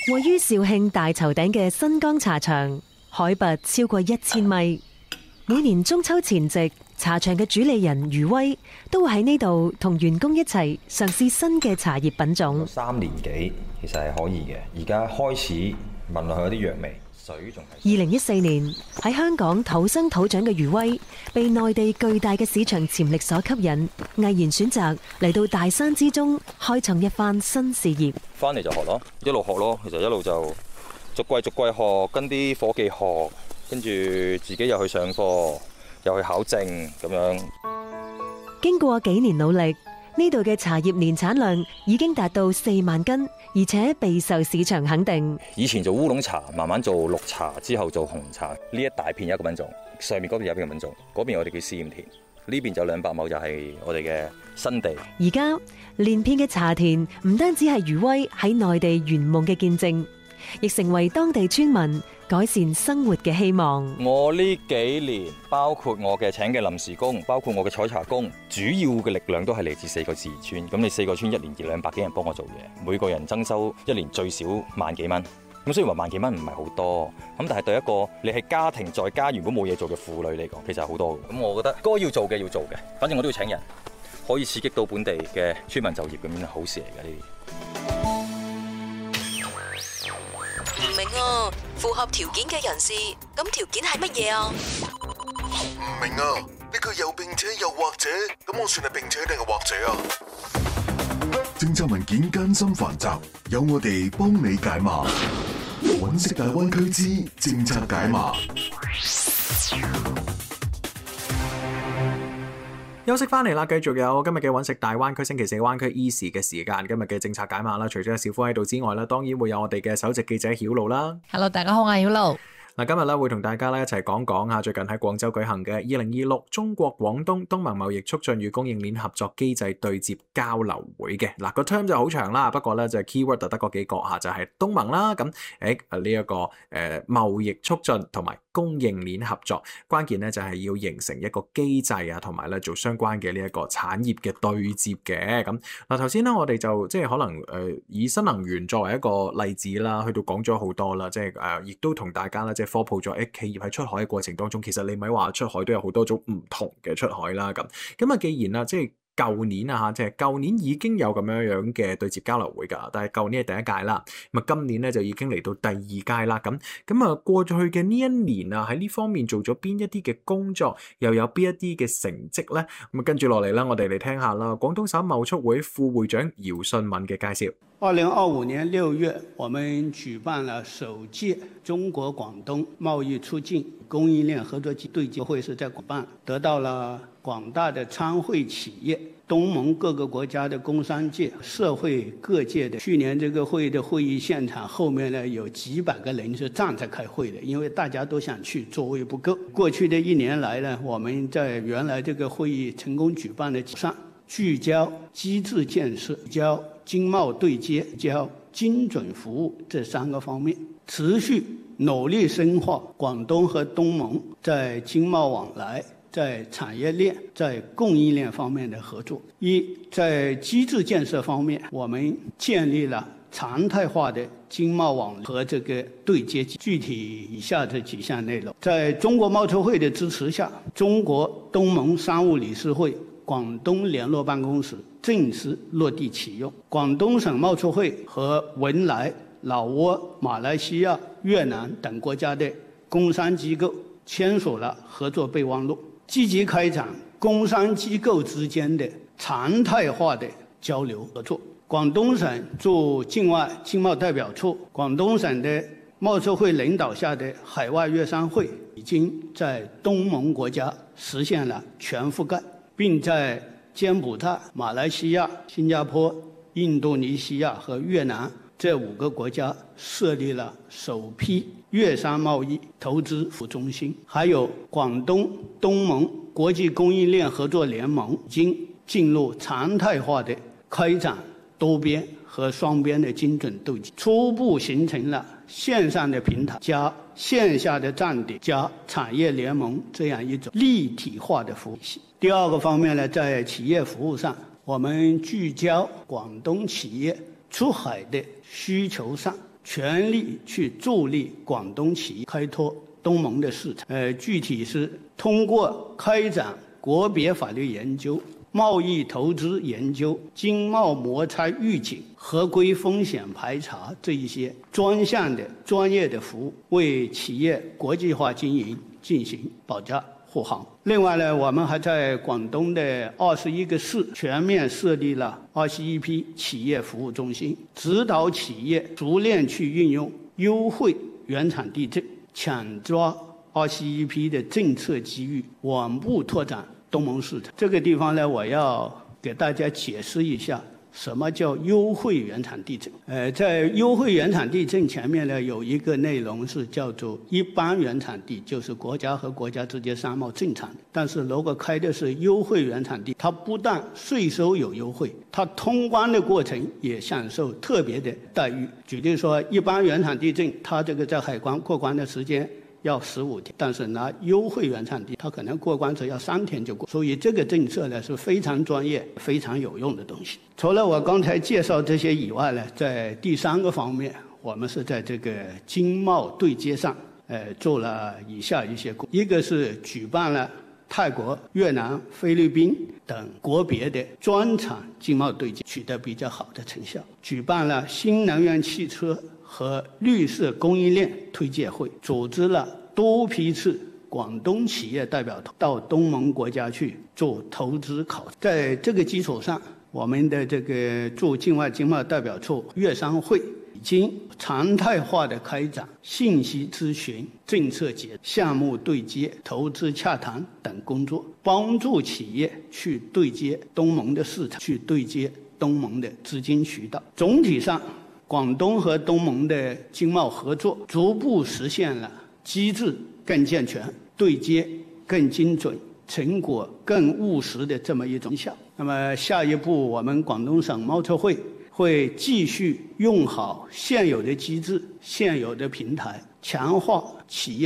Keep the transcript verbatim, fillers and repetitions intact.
位於肇慶大頭頂嘅新江茶場，海拔超過一千米。每年中秋前夕，茶場嘅主理人余威都會喺呢度同員工一齊嘗試新嘅茶葉品種。 三年幾其實係可以嘅，而家開始聞落去有啲藥味，水仲係。 二零一四年喺香港土生土長嘅余威，被內地巨大嘅市場潛力所吸引，毅然選擇嚟到大山之中，開創一番新事業。 翻嚟就學咯，一路學咯，其實一路就逐季逐季學，跟啲夥計學，跟住自己又去上課，又去考證咁樣。 經過幾年努力，呢度嘅茶葉年產量已經達到四萬斤，而且備受市場肯定。 以前做烏龍茶，慢慢做綠茶，之後做紅茶。呢一大片有一個品種，上面嗰邊有邊個品種，嗰邊我哋叫試驗田，呢邊就兩百畝就係我哋嘅新地。 而家連片嘅茶田唔單止係余威喺內地圓夢嘅見證，亦成為當地村民改善生活嘅希望。 我呢幾年，包括我嘅請嘅臨時工，包括我嘅採茶工，主要嘅力量都係嚟自四個自然村。咁你四個村一年二兩百幾人幫我做嘢，每個人增收一年最少萬幾蚊。咁雖然話萬幾蚊唔係好多，咁但係對一個你係家庭在家原本冇嘢做嘅婦女嚟講，其實係好多嘅。咁我覺得該要做嘅要做嘅，反正我都要請人，可以刺激到本地嘅村民就業，咁樣係好事嚟嘅呢啲。 唔明啊，符合條件嘅人士，咁條件係乜嘢啊？ 唔明啊，呢個又並且又或者，咁我算係並且定係或者啊？政策文件艱辛繁雜，有我哋幫你解碼。揾食大灣區之政策解碼。 休息翻嚟啦，繼續有今日嘅揾食大灣區星期四灣區 Easy 嘅時間，今日嘅政策解碼啦。除咗小夫喺度之外啦，當然會有我哋嘅首席記者曉露啦。 Hello， 大家好，我係曉露。 嗱，今日咧會同大家咧一齊講講下最近喺廣州舉行嘅二零二六中國廣東東盟貿易促進與供應鏈合作機制對接交流會嘅。嗱，個 term 就好長啦，不過咧就係 keyword 就得嗰幾個嚇，就係、是、東盟啦。咁誒呢一個誒、呃、貿易促進同埋供應鏈合作，關鍵咧就係要形成一個機制啊，同埋咧做相關嘅呢一個產業嘅對接嘅。咁嗱，頭先咧我哋就即係可能誒、呃、以新能源作為一個例子啦，去到講咗好多啦，即係誒亦都同大家咧即係科普咗誒企業喺出海嘅過程當中，其實你咪話出海都有好多種唔同嘅出海啦。咁咁啊，既然啦，即係。舊年啊嚇，即係舊年已經有咁樣樣嘅對接交流會㗎，但係舊年係第一屆啦，咁啊今年咧就已經嚟到第二屆啦。咁咁啊過咗去嘅呢一年啊，喺呢方面做咗邊一啲嘅工作，又有邊一啲嘅成績咧？咁啊跟住落嚟啦，我哋嚟聽下啦。廣東省貿促會副會長姚信敏嘅介紹。 二零二五年六月，我們舉辦了首屆中國廣東貿易促進供應鏈合作對接會，是在廣辦，得到了廣大的參會企業、東盟各個國家的工商界、社會各界的。去年這個會的會議現場後面呢，有幾百個人是站着開會的，因為大家都想去，座位不夠。過去的一年來呢，我們在原來這個會議成功舉辦的上，聚焦機制建設、聚焦經貿對接、聚焦精準服務這三個方面，持續努力深化廣東和東盟在經貿往來、在產業鏈、在供應鏈方面的合作。一，在機制建設方面，我們建立了常態化的經貿網和這個對接。具體以下這幾項內容，在中國貿促會的支持下，中國東盟商務理事會廣東聯絡辦公室正式落地啟用，廣東省貿促會和文萊、老撾、馬來西亞、越南等國家的工商機構簽署了合作備忘錄，積極開展工商機構之間的常態化的交流合作。廣東省駐境外經貿代表處、廣東省的貿促會領導下的海外粵商會已經在東盟國家實現了全覆蓋，並在柬埔寨、馬來西亞、新加坡、印度尼西亞和越南這五個國家設立了首批粵商貿易投資服務中心，還有廣東東盟國際供應鏈合作聯盟已經進入常態化的開展多邊和雙邊的精準對接，初步形成了線上的平台加線下的站點加產業聯盟這樣一種立體化的服務系。第二個方面呢，在企業服務上，我們聚焦廣東企業出海的需求上， 全力去助力广东企业开拓东盟的市场。呃，具体是通过开展国别法律研究、贸易投资研究、经贸摩擦预警、合规风险排查这一些专项的专业的服务，为企业国际化经营进行保驾护航。另外呢，我们还在广东的二十一个市全面设立了二十一批企业服务中心，指导企业逐渐去运用优惠原产地证，抢抓二十一批的政策机遇，稳步拓展东盟市场。这个地方呢，我要给大家解释一下什么叫优惠原产地证。呃，在优惠原产地证前面呢，有一个内容是叫做一般原产地，就是国家和国家之间商贸正常的。但是如果开的是优惠原产地，它不但税收有优惠，它通关的过程也享受特别的待遇。举例说，一般原产地证，它这个在海关过关的时间要十五天，但是拿优惠原产地，它可能过关只要三天就过。所以这个政策呢是非常专业、非常有用的东西。除了我刚才介绍这些以外呢，在第三个方面，我们是在这个经贸对接上，呃，做了以下一些工作。一个是举办了泰国、越南、菲律宾等国别的专场经贸对接，取得比较好的成效。举办了新能源汽车和绿色供应链推介会，组织了多批次广东企业代表团到东盟国家去做投资考察。在这个基础上，我们的这个驻境外经贸代表处粤商会已经常态化的开展信息咨询、政策解、项目对接、投资洽谈等工作，帮助企业去对接东盟的市场，去对接东盟的资金渠道。总体上，广东和东盟的经贸合作逐步实现了机制更健全、对接更精准、成果更务实的这么一种效。那么下一步，我们广东省贸促会会继续用好现有的机制、现有的平台，强化企业